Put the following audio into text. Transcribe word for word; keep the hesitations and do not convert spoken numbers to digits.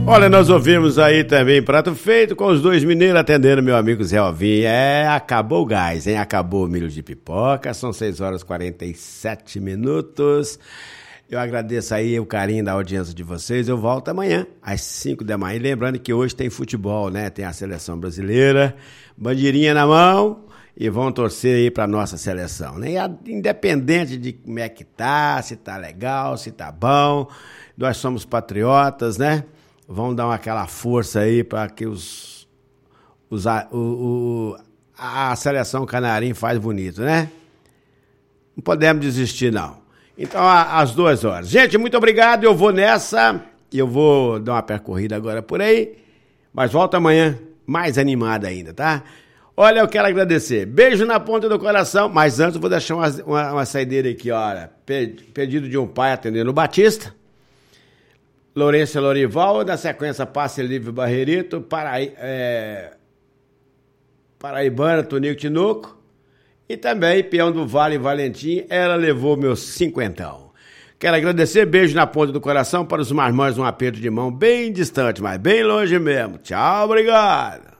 Olha, nós ouvimos aí também Prato Feito com os dois mineiros atendendo meu amigo Zé Alvim. É, acabou o gás, hein? Acabou o milho de pipoca, são seis horas e quarenta e sete minutos. Eu agradeço aí o carinho da audiência de vocês. Eu volto amanhã, às cinco da manhã. E lembrando que hoje tem futebol, né? Tem a seleção brasileira, bandeirinha na mão e vão torcer aí pra nossa seleção, né? E independente de como é que tá, se tá legal, se tá bom, nós somos patriotas, né? Vamos dar uma, aquela força aí para que os, os, a, o, o, a seleção canarinho faz bonito, né? Não podemos desistir, não. Então, a, às duas horas. Gente, muito obrigado. Eu vou nessa. Eu vou dar uma percorrida agora por aí. Mas volto amanhã mais animado ainda, tá? Olha, eu quero agradecer. Beijo na ponta do coração. Mas antes eu vou deixar uma, uma, uma saideira aqui, olha. Pedido de um pai atendendo o Batista. Lourenço Lorival, na sequência Passe Livre Barreirito, Paraí, é, Paraibana, Tonico Tinoco, e também Peão do Vale Valentim, ela levou meus cinquentão. Quero agradecer, beijo na ponta do coração para os marmães, um aperto de mão bem distante, mas bem longe mesmo. Tchau, obrigado.